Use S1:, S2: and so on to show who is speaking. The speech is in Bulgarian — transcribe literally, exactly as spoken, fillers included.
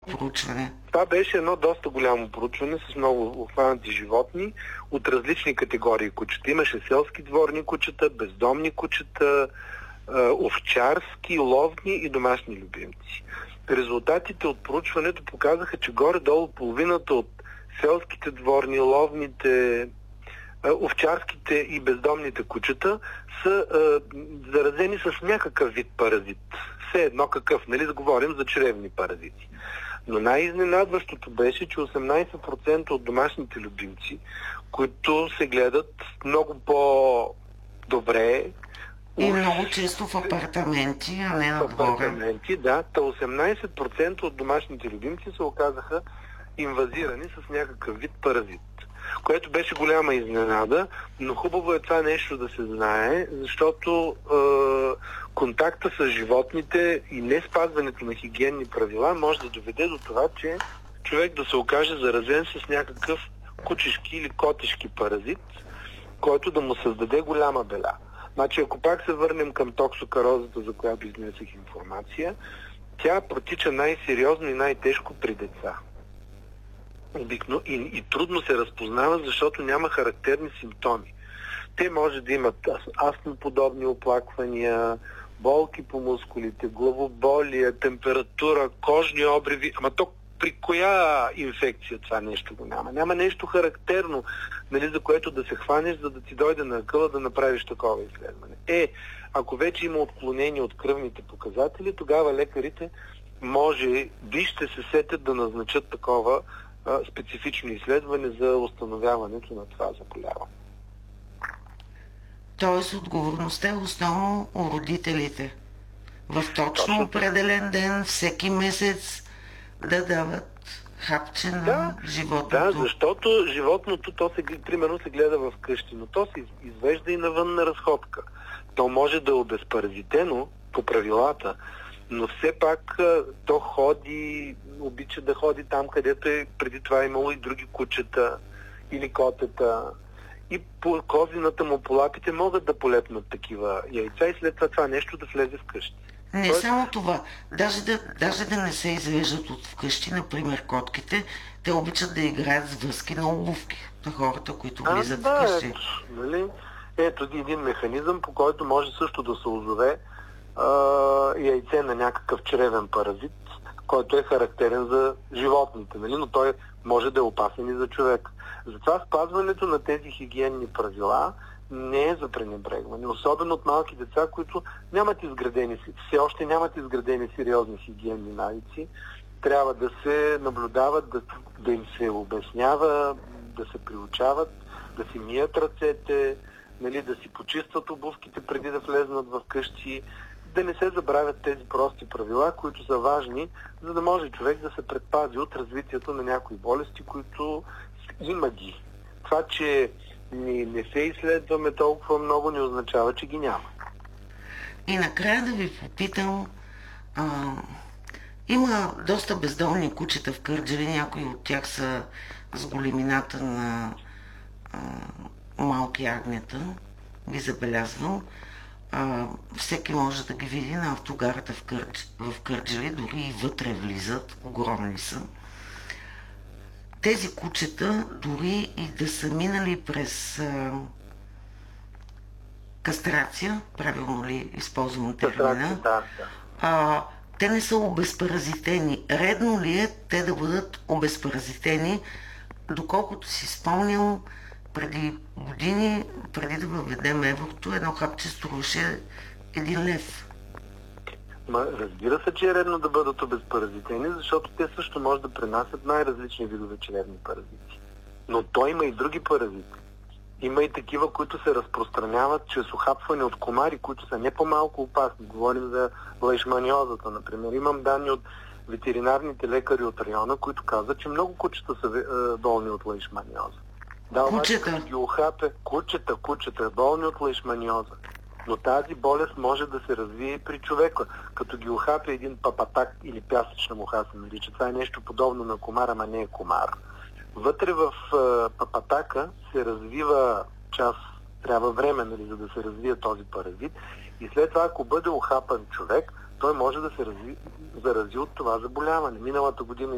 S1: проучване?
S2: Това беше едно доста голямо проучване с много обхванати животни от различни категории кучета. Имаше селски дворни кучета, бездомни кучета, овчарски, ловни и домашни любимци. Резултатите от проучването показаха, че горе-долу половината от селските дворни, ловните, овчарските и бездомните кучета са а, заразени с някакъв вид паразит. Все едно какъв, нали, да говорим за чревни паразити. Но най-изненадващото беше, че осемнайсет процента от домашните любимци, които се гледат много по-добре
S1: и много често в апартаменти, а не на двора.
S2: В апартаменти, да. Та осемнайсет процента от домашните любимци се оказаха инвазирани с някакъв вид паразит, което беше голяма изненада, но хубаво е това нещо да се знае, защото е, контакта с животните и не спазването на хигиенни правила може да доведе до това, че човек да се окаже заразен с някакъв кучешки или котешки паразит, който да му създаде голяма беля. Значи, ако пак се върнем към токсокарозата, за която изнесах информация, тя протича най-сериозно и най-тежко при деца. Обикно и, и трудно се разпознава, защото няма характерни симптоми. Те може да имат астмоподобни оплаквания, болки по мускулите, главоболие, температура, кожни обриви. Ама то при коя инфекция това нещо го няма? Няма нещо характерно, нали, за което да се хванеш, за да ти дойде на акъла да направиш такова изследване. Е, ако вече има отклонение от кръвните показатели, тогава лекарите може би ще се сетят да назначат такова а, специфично изследване за установяването на това заболяване.
S1: Тоест отговорността е основно у родителите. В точно,
S2: Точно
S1: определен ден, всеки месец да дават хапче на
S2: да,
S1: животното.
S2: Да, защото животното, то се, примерно се гледа в къщи, но то се извежда и навън на разходка. То може да е обезпаразитено по правилата, но все пак то ходи, обича да ходи там, където е преди това имало и други кучета или котета. И по козината му по лапите могат да полепнат такива яйца и след това това нещо да влезе в къщи.
S1: Не
S2: Тоест...
S1: само това. Даже да, даже да не се извеждат от вкъщи, например котките, те обичат да играят с връзки на обувки на хората, които влизат
S2: а, да,
S1: вкъщи.
S2: Ето, нали? Ето един механизъм, по който може също да се озове а, яйце на някакъв чревен паразит, който е характерен за животните, нали? Но той може да е опасен и за човек. Затова спазването на тези хигиенни правила не е за пренебрегване. Особено от малки деца, които нямат изградени, все още нямат изградени сериозни хигиенни навици. Трябва да се наблюдават, да, да им се обяснява, да се приучават, да си мият ръцете, нали, да си почистват обувките преди да влезнат в къщи, да не се забравят тези прости правила, които са важни, за да може човек да се предпази от развитието на някои болести, които има ги. Това, че не, не се изследваме толкова много, не означава, че ги няма.
S1: И накрая да ви попитам, а, има доста бездомни кучета в Кърджали, някои от тях са с големината на а, малки агнета, ги забелязвам. А, всеки може да ги види на автогарата в, Кърдж, в Кърджали, дори и вътре влизат, огромни са. Тези кучета, дори и да са минали през а, кастрация, правилно ли използвам термина,
S2: да, да.
S1: А, те не са обезпаразитени. Редно ли е те да бъдат обезпаразитени? Доколкото си спомням, преди години, преди да въведем еврото, едно хапче струваше един лев.
S2: Ма, разбира се, че е редно да бъдат обезпаразитени, защото те също може да пренасят най-различни видове чревни паразити. Но то има и други паразити. Има и такива, които се разпространяват чрез ухапване от комари, които са не по-малко опасни. Говорим за лайшманиозата, например. Имам данни от ветеринарните лекари от района, които казват, че много кучета са е, болни от лайшманиоза. Да, обаче, като ги ухапе, кучета, кучета, болни от лайшманиоза. Но тази болест може да се развие и при човека. Като ги ухапе един папатак или пясъчна муха се нарича. Това е нещо подобно на комар, ама не е комар. Вътре в е, папатака се развива част, трябва време, нали, за да се развие този паразит. И след това, ако бъде ухапан човек, той може да се разви, зарази от това заболяване. Миналата година